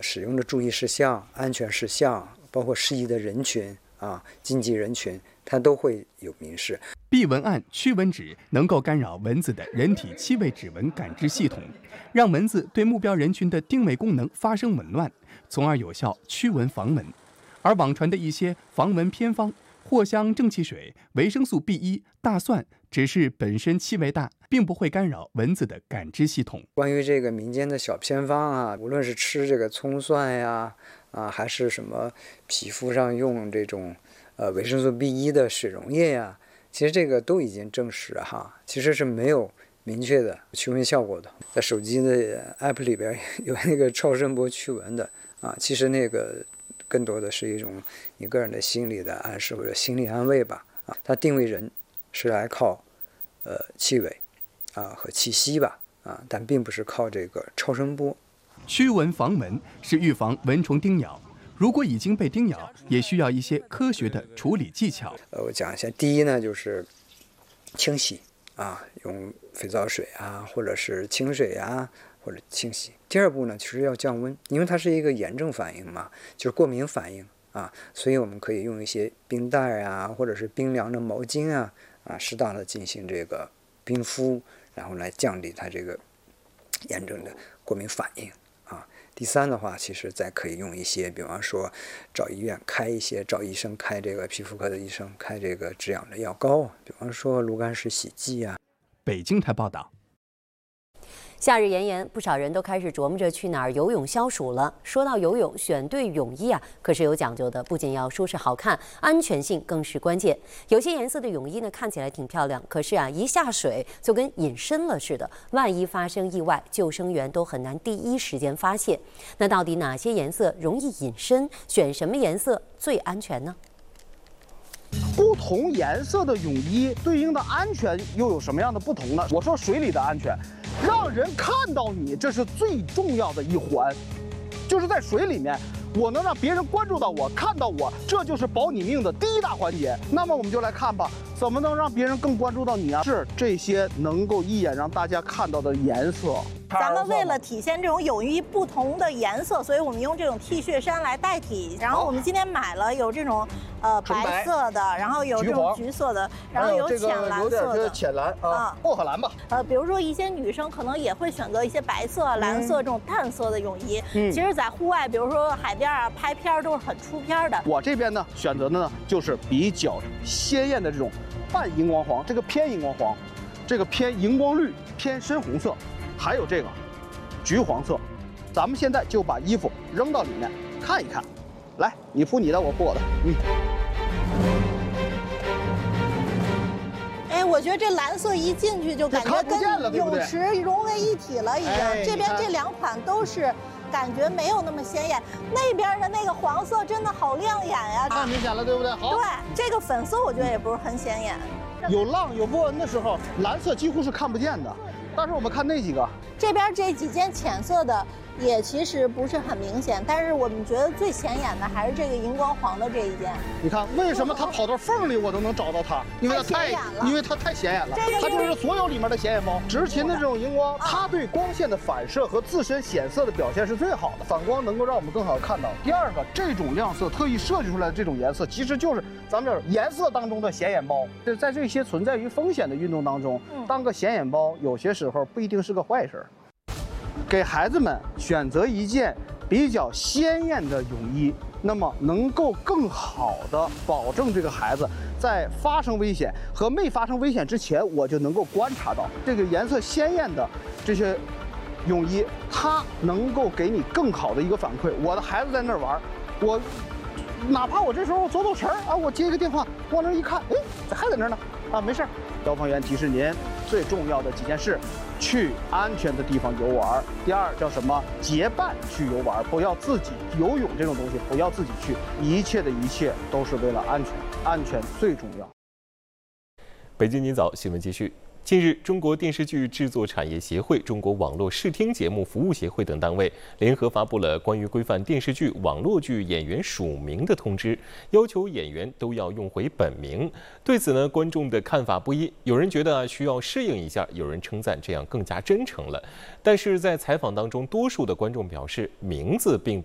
使用的注意事项、安全事项，包括适宜的人群啊、禁忌人群，它都会有明示。 避蚊案驱蚊纸能够干扰蚊子的人体气味指纹感知系统，让蚊子对目标人群的定位功能发生紊乱，从而有效驱蚊防蚊。而网传的一些防蚊偏方，藿香正气水、维生素 B1、大蒜，只是本身气味大，并不会干扰蚊子的感知系统。 关于这个民间的小偏方啊，无论是吃这个葱蒜呀，还是什么皮肤上用这种维生素 B1 的水溶液呀，其实这个都已经证实哈，其实是没有明确的驱蚊效果的。在手机的 app 里边有那个超声波驱蚊的啊，其实那个更多的是一种你个人的心理的暗示或者心理安慰吧啊，它定位人是来靠气味和气息吧啊，但并不是靠这个超声波。 驱蚊防蚊是预防蚊虫叮咬，如果已经被叮咬，也需要一些科学的处理技巧。 我讲一下，第一呢就是清洗啊，用肥皂水啊，或者是清水啊，或者清洗。第二步呢，其实要降温，因为它是一个炎症反应嘛，就是过敏反应啊，所以我们可以用一些冰袋啊，或者是冰凉的毛巾啊，适当的进行这个冰敷，然后来降低它这个炎症的过敏反应啊。第三的话，其实再可以用一些，比方说找医院开一些，找医生开这个皮肤科的医生开这个止痒的药膏，比方说炉甘石洗剂啊。 北京台报道。 夏日炎炎，不少人都开始琢磨着去哪儿游泳消暑了。说到游泳，选对泳衣可是有讲究的，不仅要舒适好看，安全性更是关键。有些颜色的泳衣呢，看起来挺漂亮，可是一下水就跟隐身了似的，万一发生意外，救生员都很难第一时间发现。那到底哪些颜色容易隐身？选什么颜色最安全呢？ 不同颜色的泳衣对应的安全又有什么样的不同呢？我说水里的安全，让人看到你，这是最重要的一环。就是在水里面，我能让别人关注到我、看到我，这就是保你命的第一大环节。那么我们就来看吧，怎么能让别人更关注到你啊？是这些能够一眼让大家看到的颜色。 咱们为了体现这种泳衣不同的颜色，所以我们用这种 T 恤衫来代替。然后我们今天买了有这种白色的，然后有这种橘色的，然后有浅蓝色的， 浅蓝薄荷蓝吧。 比如说一些女生可能也会选择一些白色、蓝色这种淡色的泳衣。其实，在户外，比如说海边拍片都是很出片的。 我这边呢选择的呢就是比较鲜艳的这种半荧光黄，这个偏荧光黄，这个偏荧光绿，偏深红色。还有这个橘黄色，咱们现在就把衣服扔到里面看一看。来，你铺你的，我铺我的。 哎，我觉得这蓝色一进去就感觉跟泳池融为一体了，已经。这边这两款都是感觉没有那么鲜艳，那边的那个黄色真的好亮眼呀， 太明显了，对不对？好。 对，这个粉色我觉得也不是很显眼。 有浪有波纹的时候，蓝色几乎是看不见的。但是我们看那几个， 这边这几件浅色的也其实不是很明显，但是我们觉得最显眼的还是这个荧光黄的这一件。 你看为什么它跑到缝里我都能找到它？因为它太显眼了，它就是所有里面的显眼包。执勤的这种荧光，它对光线的反射和自身显色的表现是最好的，反光能够让我们更好看到。第二个，这种亮色特意设计出来的这种颜色，其实就是咱们这颜色当中的显眼包。在这些存在于风险的运动当中，当个显眼包，有些时候不一定是个坏事。给孩子们选择一件比较鲜艳的泳衣，那么能够更好的保证这个孩子在发生危险和没发生危险之前，我就能够观察到这个颜色鲜艳的这些泳衣，它能够给你更好的一个反馈。我的孩子在那儿玩，我哪怕我这时候走神我接一个电话，往那一看，哎，咋还在那儿呢？没事儿。消防员提示您最重要的几件事：去安全的地方游玩。第二叫什么？结伴去游玩，不要自己游泳这种东西不要自己去，一切的一切都是为了安全，安全最重要。 北京今早新闻继续。近日，中国电视剧制作产业协会、中国网络视听节目服务协会等单位联合发布了关于规范电视剧、网络剧演员署名的通知，要求演员都要用回本名。对此呢，观众的看法不一，有人觉得需要适应一下，有人称赞这样更加真诚了。但是在采访当中，多数的观众表示，名字并